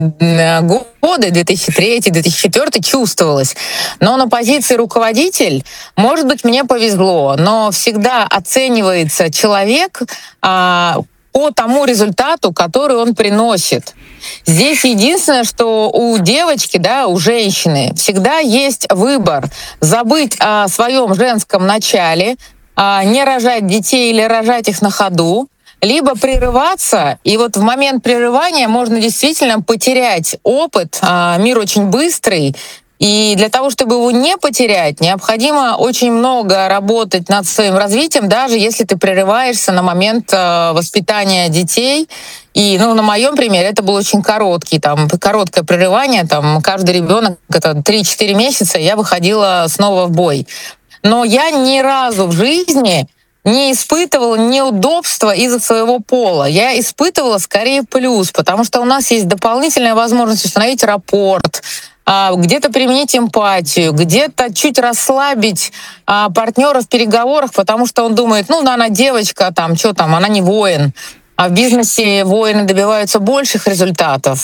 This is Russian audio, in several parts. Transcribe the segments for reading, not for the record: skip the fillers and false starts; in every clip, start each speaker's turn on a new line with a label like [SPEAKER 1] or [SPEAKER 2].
[SPEAKER 1] годы, 2003-2004, чувствовалось. Но на позиции руководитель, может быть, мне повезло, но всегда оценивается человек по тому результату, который он приносит. Здесь единственное, что у девочки, да, у женщины всегда есть выбор: забыть о своем женском начале, не рожать детей или рожать их на ходу, либо прерываться, и вот в момент прерывания можно действительно потерять опыт. Мир очень быстрый, и для того, чтобы его не потерять, необходимо очень много работать над своим развитием, даже если ты прерываешься на момент воспитания детей. И, на моем примере это был очень короткое прерывание, каждый ребенок это 3-4 месяца, и я выходила снова в бой. Но я ни разу в жизни не испытывала неудобства из-за своего пола. Я испытывала скорее плюс, потому что у нас есть дополнительная возможность установить рапорт, где-то применить эмпатию, где-то чуть расслабить партнера в переговорах, потому что он думает, она девочка, она не воин. А в бизнесе воины добиваются больших результатов.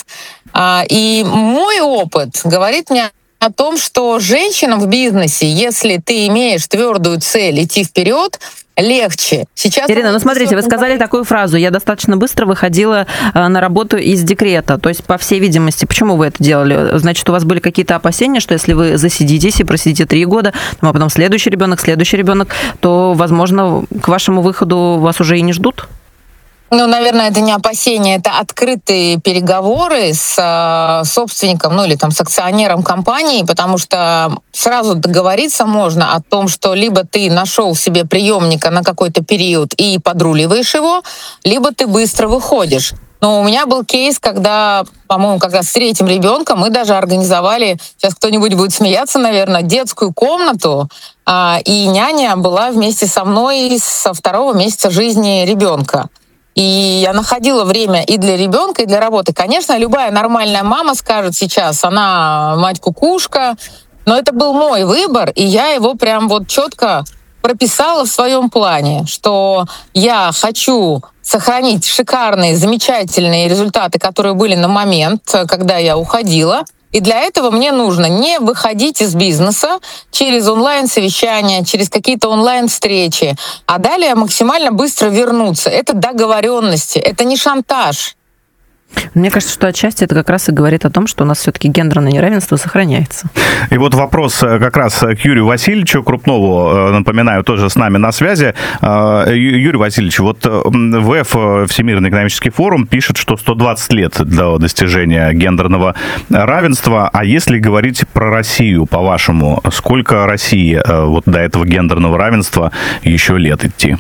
[SPEAKER 1] И мой опыт говорит мне о том, что женщинам в бизнесе, если ты имеешь твердую цель идти вперед, легче. Сейчас,
[SPEAKER 2] Ирина, смотрите, вы сказали такую фразу: я достаточно быстро выходила на работу из декрета. То есть, по всей видимости, почему вы это делали? Значит, у вас были какие-то опасения, что если вы засидитесь и просидите 3 года, а потом следующий ребенок, то, возможно, к вашему выходу вас уже и не ждут?
[SPEAKER 1] Наверное, это не опасения, это открытые переговоры с собственником, или с акционером компании, потому что сразу договориться можно о том, что либо ты нашел себе преемника на какой-то период и подруливаешь его, либо ты быстро выходишь. Но у меня был кейс, когда, по-моему, как раз с 3-м ребенком мы даже организовали, сейчас кто-нибудь будет смеяться, наверное, детскую комнату, и няня была вместе со мной со 2-го месяца жизни ребенка. И я находила время и для ребенка, и для работы. Конечно, любая нормальная мама скажет сейчас, она мать-кукушка, но это был мой выбор, и я его прям четко прописала в своем плане, что я хочу сохранить шикарные, замечательные результаты, которые были на момент, когда я уходила. И для этого мне нужно не выходить из бизнеса через онлайн-совещания, через какие-то онлайн-встречи, а далее максимально быстро вернуться. Это договоренности, это не шантаж.
[SPEAKER 2] Мне кажется, что отчасти это как раз и говорит о том, что у нас все-таки гендерное неравенство сохраняется.
[SPEAKER 3] И вопрос как раз к Юрию Васильевичу Крупнову, напоминаю, тоже с нами на связи. Юрий Васильевич, ВЭФ, Всемирный экономический форум, пишет, что 120 лет до достижения гендерного равенства. А если говорить про Россию, по-вашему, сколько России до этого гендерного равенства еще лет идти?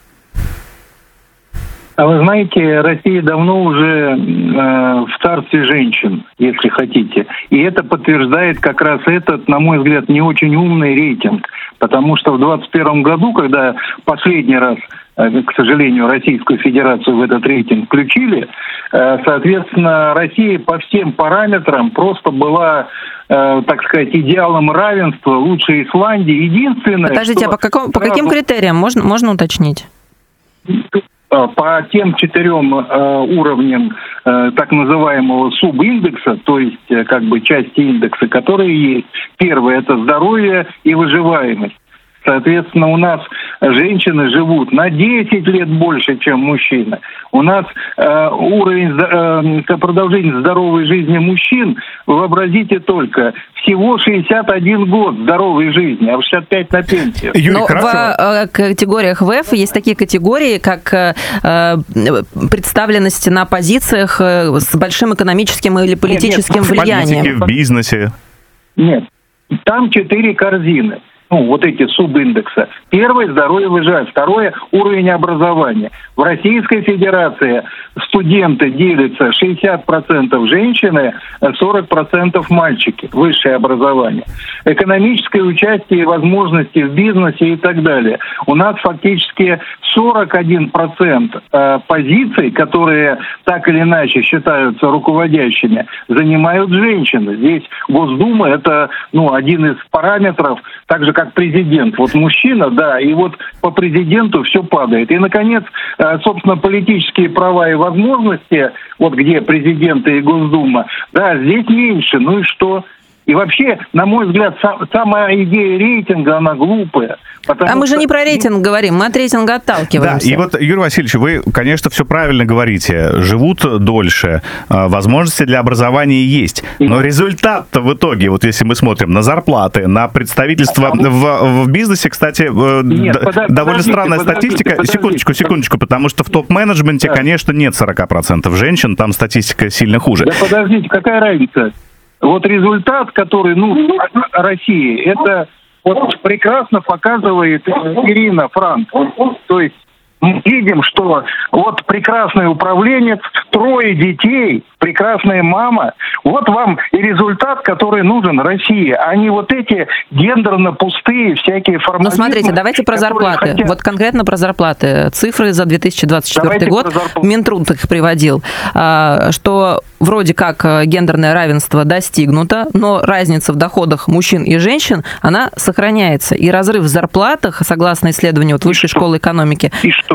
[SPEAKER 4] А вы знаете, Россия давно уже в царстве женщин, если хотите. И это подтверждает как раз этот, на мой взгляд, не очень умный рейтинг. Потому что в 2021 году, когда последний раз, к сожалению, Российскую Федерацию в этот рейтинг включили, соответственно, Россия по всем параметрам просто была, так сказать, идеалом равенства, лучше Исландии. Единственное,
[SPEAKER 2] подождите, а по каким критериям можно уточнить?
[SPEAKER 4] По тем 4 уровням так называемого субиндекса, то есть части индекса, которые есть. Первое – это здоровье и выживаемость. Соответственно, у нас женщины живут на 10 лет больше, чем мужчины. У нас уровень продолжительности здоровой жизни мужчин, вообразите только, всего 61 год здоровой жизни, а 65 на пенсию.
[SPEAKER 2] В категориях ВЭФ есть такие категории, как представленность на позициях с большим экономическим или политическим влиянием.
[SPEAKER 3] В политике, в бизнесе.
[SPEAKER 4] Нет, там 4 корзины. Эти субиндекса. Первое – здоровье выживает. Второе – уровень образования. В Российской Федерации студенты делятся 60% женщины, 40% мальчики. Высшее образование. Экономическое участие и возможности в бизнесе и так далее. У нас фактически 41% позиций, которые так или иначе считаются руководящими, занимают женщины. Здесь Госдума – это один из параметров, так же, как президент. Вот мужчина, да, и вот по президенту все падает. И, наконец, собственно, политические права и возможности, вот где президенты и Госдума, да, здесь меньше. Ну и что? И вообще, на мой взгляд, самая идея рейтинга, она глупая.
[SPEAKER 2] А мы же не про рейтинг говорим, мы от рейтинга отталкиваемся.
[SPEAKER 3] Да, и вот, Юрий Васильевич, вы, конечно, все правильно говорите. Живут дольше, возможности для образования есть. Но результат-то в итоге, вот если мы смотрим на зарплаты, на представительство в бизнесе, кстати, довольно странная статистика. Секундочку, потому что в топ-менеджменте, конечно, нет 40% женщин, там статистика сильно хуже.
[SPEAKER 4] Да подождите, какая разница? Вот результат, который, России, это вот прекрасно показывает Ирина Франк. То есть мы видим, что вот прекрасный управленец, 3 детей, прекрасная мама. Вот вам и результат, который нужен России, а не вот эти гендерно пустые всякие формализмы.
[SPEAKER 2] Ну, смотрите, давайте про зарплаты. Вот конкретно про зарплаты. Цифры за 2024 год. Минтруд их приводил, что вроде как гендерное равенство достигнуто, но разница в доходах мужчин и женщин, она сохраняется. И разрыв в зарплатах, согласно исследованию Высшей школы экономики,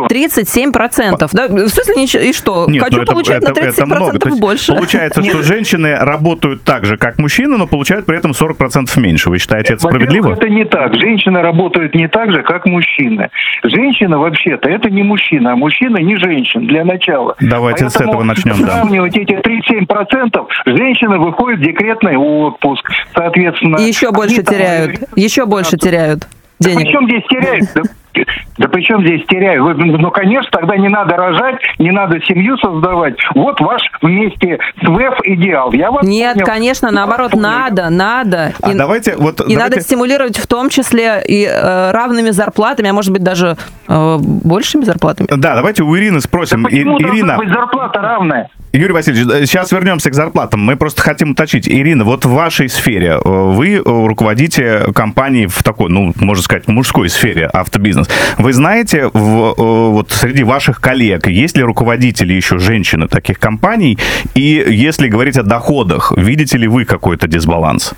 [SPEAKER 2] 37%. Да? В смысле, и что?
[SPEAKER 3] Нет,
[SPEAKER 2] хочу получать на 37% больше.
[SPEAKER 3] Получается, что женщины работают так же, как мужчины, но получают при этом 40% меньше. Вы считаете это справедливо?
[SPEAKER 4] Это не так. Женщины работают не так же, как мужчины. Женщина, вообще-то, это не мужчина, а мужчина не женщина, для начала.
[SPEAKER 3] Давайте с этого начнем.
[SPEAKER 4] Сравнивать эти 37%, женщины выходят в декретный отпуск, соответственно...
[SPEAKER 2] И еще больше теряют денег.
[SPEAKER 4] Причем здесь теряют? Да при чем здесь теряю? Ну, конечно, тогда не надо рожать, не надо семью создавать. Вот ваш вместе с ВЭФ идеал.
[SPEAKER 2] Нет, конечно, наоборот, надо. Надо стимулировать в том числе и равными зарплатами, а может быть даже большими зарплатами.
[SPEAKER 3] Да, давайте у Ирины спросим.
[SPEAKER 4] Да почему должна быть зарплата равная?
[SPEAKER 3] Юрий Васильевич, сейчас вернемся к зарплатам. Мы просто хотим уточнить. Ирина, вот в вашей сфере, вы руководите компанией в такой, можно сказать, мужской сфере автобизнес. Вы знаете, вот среди ваших коллег, есть ли руководители еще женщины таких компаний? И если говорить о доходах, видите ли вы какой-то дисбаланс?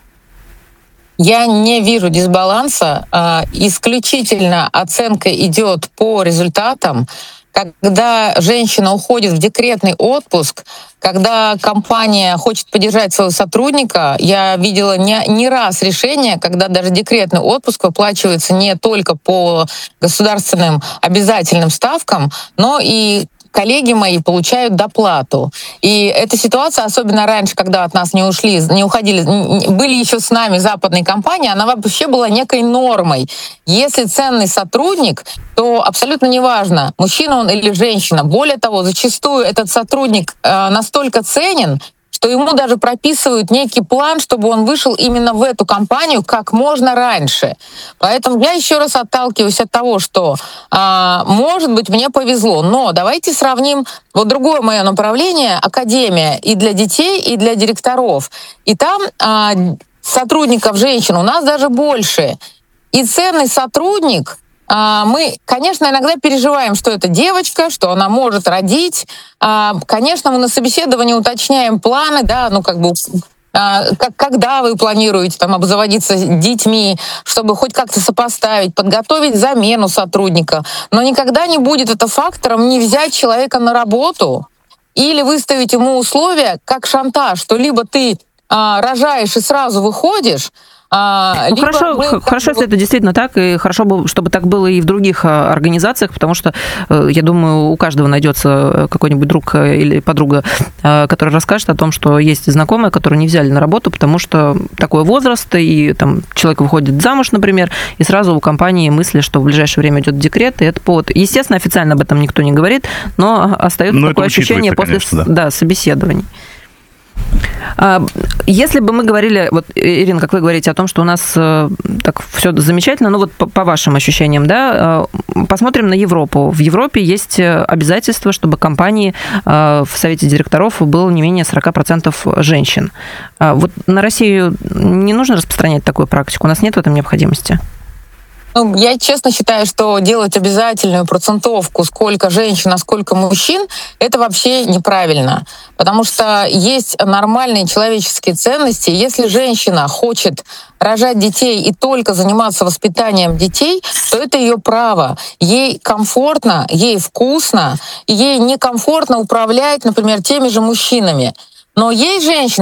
[SPEAKER 1] Я не вижу дисбаланса. Исключительно оценка идет по результатам. Когда женщина уходит в декретный отпуск, когда компания хочет поддержать своего сотрудника, я видела не раз решение, когда даже декретный отпуск выплачивается не только по государственным обязательным ставкам, но и коллеги мои получают доплату. И эта ситуация, особенно раньше, когда от нас не уходили, были еще с нами западные компании, она вообще была некой нормой. Если ценный сотрудник, то абсолютно неважно, мужчина он или женщина. Более того, зачастую этот сотрудник настолько ценен, что ему даже прописывают некий план, чтобы он вышел именно в эту компанию как можно раньше. Поэтому я еще раз отталкиваюсь от того, что, может быть, мне повезло, но давайте сравним вот другое мое направление — академия и для детей, и для директоров. И там сотрудников женщин у нас даже больше. И ценный сотрудник, мы, конечно, иногда переживаем, что это девочка, что она может родить. Конечно, мы на собеседовании уточняем планы, да, когда вы планируете обзаводиться детьми, чтобы хоть как-то сопоставить, подготовить замену сотрудника. Но никогда не будет это фактором не взять человека на работу или выставить ему условия как шантаж, что либо ты рожаешь и сразу выходишь.
[SPEAKER 2] Хорошо, если это действительно так, и хорошо бы, чтобы так было и в других организациях, потому что, я думаю, у каждого найдется какой-нибудь друг или подруга, который расскажет о том, что есть знакомые, которые не взяли на работу, потому что такой возраст, и там человек выходит замуж, например, и сразу у компании мысли, что в ближайшее время идет декрет, и это повод. Естественно, официально об этом никто не говорит, но остается такое ощущение после собеседований. Если бы мы говорили, вот, Ирина, как вы говорите о том, что у нас так все замечательно, ну вот по вашим ощущениям, да, посмотрим на Европу. В Европе есть обязательство, чтобы компании в совете директоров было не менее 40% женщин. Вот на Россию не нужно распространять такую практику? У нас нет в этом необходимости?
[SPEAKER 1] Ну, я честно считаю, что делать обязательную процентовку, сколько женщин, а сколько мужчин, это вообще неправильно. Потому что есть нормальные человеческие ценности. Если женщина хочет рожать детей и только заниматься воспитанием детей, то это ее право. Ей комфортно, ей вкусно, и ей некомфортно управлять, например, теми же мужчинами. Но есть женщины,